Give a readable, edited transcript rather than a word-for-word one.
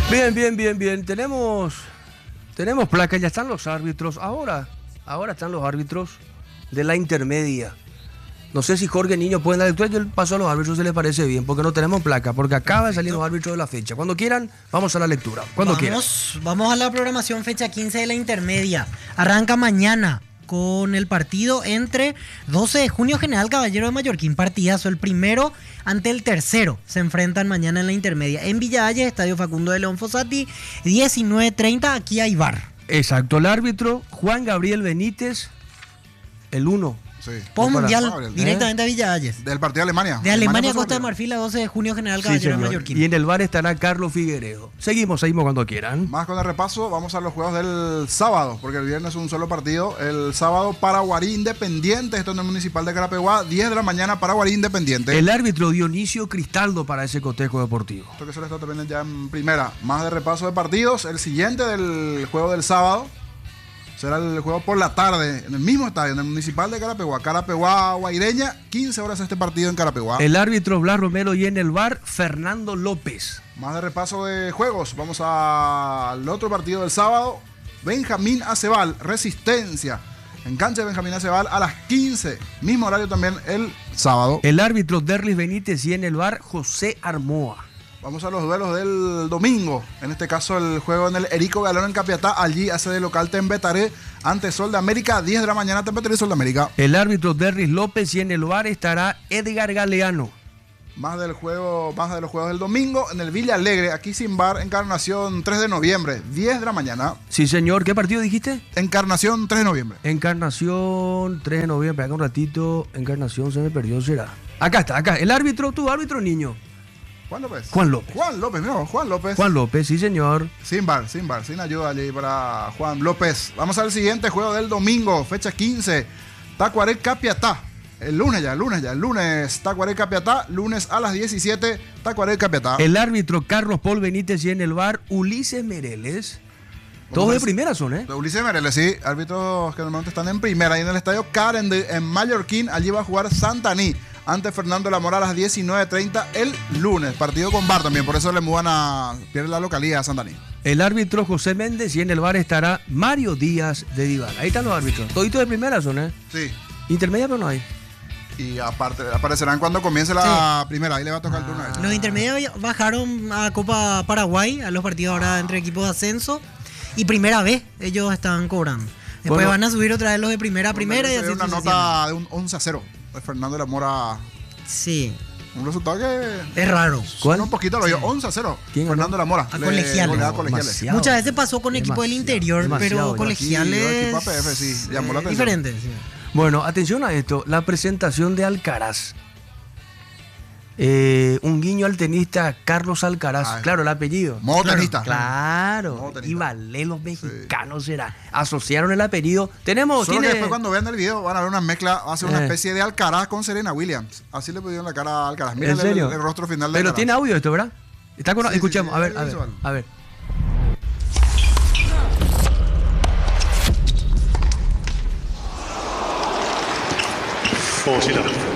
Bien, bien, bien, bien. Tenemos placa, ya están los árbitros. Ahora están los árbitros de la intermedia. No sé si Jorge Niño pueden dar lectura. Yo paso a los árbitros, se les parece bien, porque no tenemos placa, porque acaba de salir los árbitros de la fecha. Cuando quieran, vamos a la lectura. Vamos a la programación fecha 15 de la intermedia. Arranca mañana con el partido entre 12 de junio, General Caballero de Mallorquín. Partidazo, el primero ante el tercero. Se enfrentan mañana en la intermedia. En Villa Hayes, Estadio Facundo de León Fossati, 19:30. Aquí hay VAR. Exacto, el árbitro Juan Gabriel Benítez, el 1. Sí. Post-mundial, directamente a Villa Hayes. Del partido de Alemania. De Alemania, Costa de Marfil, a 12 de junio, General Caballero de Mallorquín. Y en el VAR estará Carlos Figueredo. Seguimos cuando quieran. Más con el repaso, vamos a los juegos del sábado, porque el viernes es un solo partido. El sábado, Paraguarí Independiente, esto en el Municipal de Carapeguá, 10 de la mañana, Paraguarí Independiente. El árbitro Dionisio Cristaldo para ese cotejo deportivo. Esto que se le está también ya en primera. Más de repaso de partidos. El siguiente del juego del sábado será el juego por la tarde, en el mismo estadio, en el Municipal de Carapeguá. Carapeguá, Guaireña, 15 horas este partido en Carapeguá. El árbitro Blas Romero y en el VAR, Fernando López. Más de repaso de juegos. Vamos al otro partido del sábado. Benjamín Acebal, Resistencia. En cancha de Benjamín Acebal a las 15. Mismo horario también el sábado. El árbitro Derlis Benítez y en el VAR, José Armoa. Vamos a los duelos del domingo. En este caso el juego en el Erico Galón en Capiatá. Allí hace de local Tembetaré ante Sol de América. 10 de la mañana Tembetaré y Sol de América. El árbitro Derris López y en el VAR estará Edgar Galeano. Más de los juegos del domingo en el Villa Alegre. Aquí sin VAR, Encarnación 3 de noviembre. 10 de la mañana. Sí, señor. ¿Qué partido dijiste? Encarnación 3 de noviembre. Encarnación 3 de noviembre. Acá un ratito. Encarnación se me perdió, será. Acá está, acá. El árbitro, tu árbitro niño. Juan López. Juan López. Mira, Juan López. Juan López, sí, señor. Sin VAR, sin ayuda allí para Juan López. Vamos al siguiente juego del domingo, fecha 15. Tacuaré Capiatá. El lunes, Tacuaré Capiatá. Lunes a las 17, Tacuaré Capiatá. El árbitro Carlos Paul Benítez y en el VAR, Ulises Mereles. Todos de primera son, ¿eh? Ulises Mereles, sí. Árbitros que normalmente están en primera. Ahí en el estadio Karen en Mallorquín. Allí va a jugar Santaní ante Fernando Lamora a las 19:30 el lunes. Partido con VAR también, por eso le mudan pierde la localidad a Santaní. El árbitro José Méndez y en el VAR estará Mario Díaz de Dival. Ahí están los árbitros. Toditos de primera son, ¿eh? Sí. Intermedia, pero no hay. Y aparte aparecerán cuando comience la primera. Ahí le va a tocar el turno a ellos. Los intermedios bajaron a Copa Paraguay, a los partidos ahora entre equipos de ascenso. Y primera vez ellos están cobrando. Después van a subir otra vez los de primera a primera. Y así una nota de un 11-0 de Fernando Lamora. Sí. Un resultado que es raro. Suena un poquito, lo vio 11-0. Fernando Lamora. A colegiales. Muchas veces pasó con equipos del interior, pero colegiales. Equipo APF, sí, llamó la atención. Diferente, sí. Bueno, atención a esto. La presentación de Alcaraz. Un guiño al tenista Carlos Alcaraz. Claro, el apellido. Modo tenista. Claro. Y vale, los mexicanos será. Asociaron el apellido. Tenemos. Solo que después cuando vean el video van a ver una mezcla, va a ser una especie de Alcaraz con Serena Williams. Así le pusieron la cara a Alcaraz. Miren el rostro final de Pero Alcaraz. Tiene audio esto, ¿verdad? Está con... Sí, escuchemos, sí, a ver. Oh, sí,